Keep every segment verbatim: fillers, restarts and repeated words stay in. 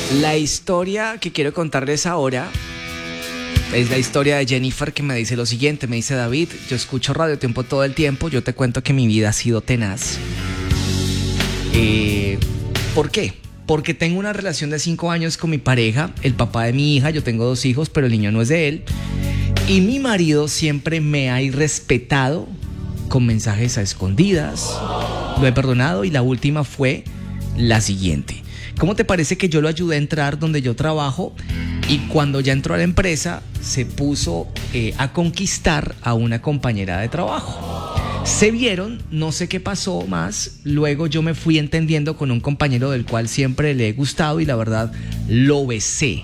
La historia que quiero contarles ahora es la historia de Jennifer, que me dice lo siguiente. Me dice: David, yo escucho Radio Tiempo todo el tiempo. Yo te cuento que mi vida ha sido tenaz. Eh, ¿Por qué? Porque tengo una relación de cinco años con mi pareja, el papá de mi hija. Yo tengo dos hijos, pero el niño no es de él. Y mi marido siempre me ha irrespetado con mensajes a escondidas. Lo he perdonado y la última fue la siguiente: ¿cómo te parece que yo lo ayudé a entrar donde yo trabajo? Y cuando ya entró a la empresa, se puso eh, a conquistar a una compañera de trabajo. Se vieron, no sé qué pasó más. Luego yo me fui entendiendo con un compañero del cual siempre le he gustado y la verdad lo besé.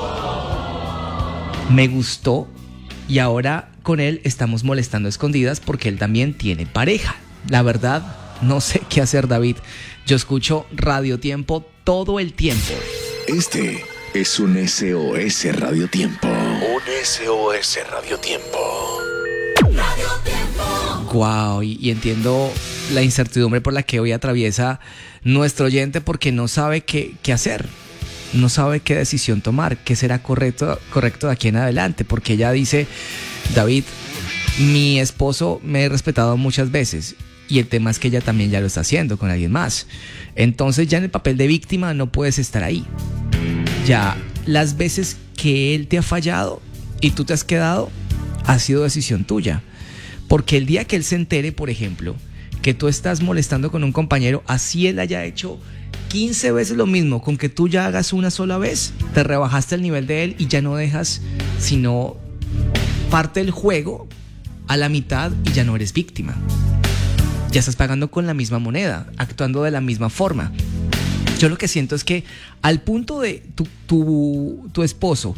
Me gustó y ahora con él estamos molestando a escondidas porque él también tiene pareja. La verdad, no sé qué hacer, David. Yo escucho Radio Tiempo todo el tiempo. Este es un S O S Radio Tiempo. Un S O S Radio Tiempo. Radio Tiempo. Wow, y, y entiendo la incertidumbre por la que hoy atraviesa nuestro oyente, porque no sabe qué, qué hacer. No sabe qué decisión tomar, qué será correcto, correcto de aquí en adelante. Porque ella dice: David, mi esposo me ha respetado muchas veces. Y el tema es que ella también ya lo está haciendo con alguien más. Entonces ya en el papel de víctima no puedes estar ahí. Ya las veces que él te ha fallado y tú te has quedado, ha sido decisión tuya. Porque el día que él se entere, por ejemplo, que tú estás molestando con un compañero, así él haya hecho quince veces lo mismo, con que tú ya hagas una sola vez, te rebajaste el nivel de él y ya no dejas sino parte del juego a la mitad y ya no eres víctima. Ya estás pagando con la misma moneda, actuando de la misma forma. Yo lo que siento es que al punto de tu, tu, tu esposo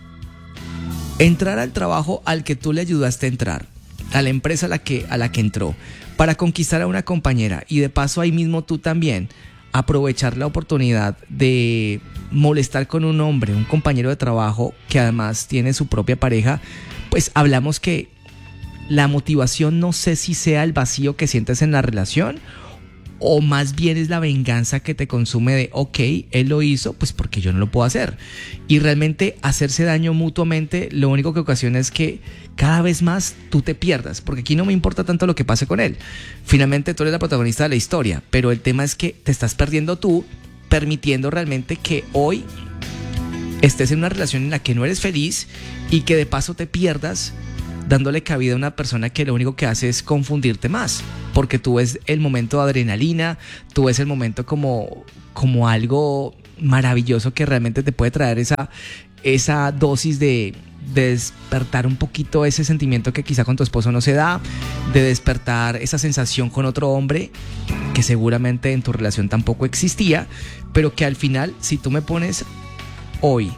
entrar al trabajo al que tú le ayudaste a entrar, a la empresa a la que, a la que entró, para conquistar a una compañera, y de paso ahí mismo tú también aprovechar la oportunidad de molestar con un hombre, un compañero de trabajo que además tiene su propia pareja, pues hablamos que la motivación no sé si sea el vacío que sientes en la relación, o más bien es la venganza que te consume de, ok, él lo hizo, pues porque yo no lo puedo hacer. Y realmente hacerse daño mutuamente lo único que ocasiona es que cada vez más tú te pierdas, porque aquí no me importa tanto lo que pase con él. Finalmente tú eres la protagonista de la historia, pero el tema es que te estás perdiendo tú, permitiendo realmente que hoy estés en una relación en la que no eres feliz y que de paso te pierdas, dándole cabida a una persona que lo único que hace es confundirte más, porque tú ves el momento de adrenalina, tú ves el momento como, como algo maravilloso que realmente te puede traer esa, esa dosis de, de despertar un poquito ese sentimiento que quizá con tu esposo no se da, de despertar esa sensación con otro hombre que seguramente en tu relación tampoco existía, pero que al final, si tú me pones hoy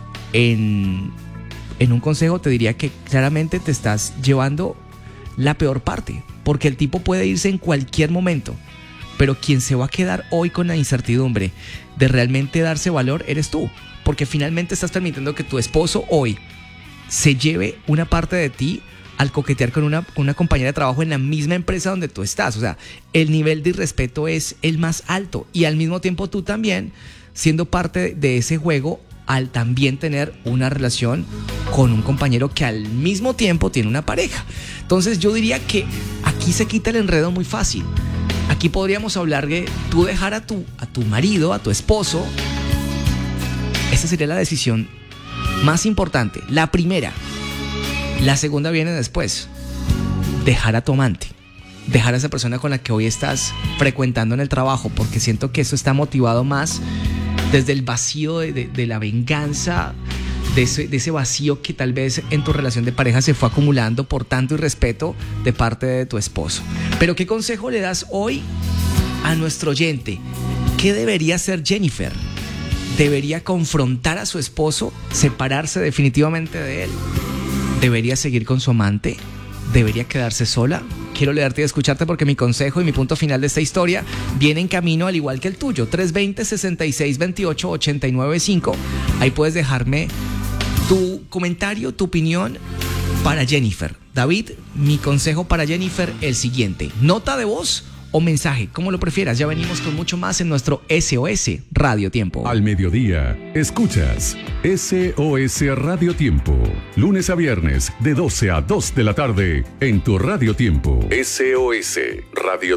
en... en un consejo, te diría que claramente te estás llevando la peor parte, porque el tipo puede irse en cualquier momento, pero quien se va a quedar hoy con la incertidumbre de realmente darse valor eres tú, porque finalmente estás permitiendo que tu esposo hoy se lleve una parte de ti al coquetear con una, con una compañera de trabajo en la misma empresa donde tú estás. O sea, el nivel de irrespeto es el más alto, y al mismo tiempo tú también siendo parte de ese juego al también tener una relación con un compañero que al mismo tiempo tiene una pareja. Entonces yo diría que aquí se quita el enredo muy fácil. Aquí podríamos hablar de tú dejar a tu, a tu marido, a tu esposo. Esa sería la decisión más importante. La primera. La segunda viene después. Dejar a tu amante. Dejar a esa persona con la que hoy estás frecuentando en el trabajo, porque siento que eso está motivado más desde el vacío de, de, de la venganza, de ese, de ese vacío que tal vez en tu relación de pareja se fue acumulando por tanto irrespeto de parte de tu esposo. Pero ¿qué consejo le das hoy a nuestro oyente? ¿Qué debería hacer Jennifer? ¿Debería confrontar a su esposo, separarse definitivamente de él? ¿Debería seguir con su amante? ¿Debería quedarse sola? Quiero leerte y escucharte, porque mi consejo y mi punto final de esta historia viene en camino, al igual que el tuyo. tres dos cero, seis seis dos ocho, ocho nueve cinco. Ahí puedes dejarme tu comentario, tu opinión para Jennifer. David, mi consejo para Jennifer, el siguiente: nota de voz o mensaje, como lo prefieras. Ya venimos con mucho más en nuestro S O S Radio Tiempo. Al mediodía, escuchas S O S Radio Tiempo. Lunes a viernes, de doce a dos de la tarde, en tu Radio Tiempo. S O S Radio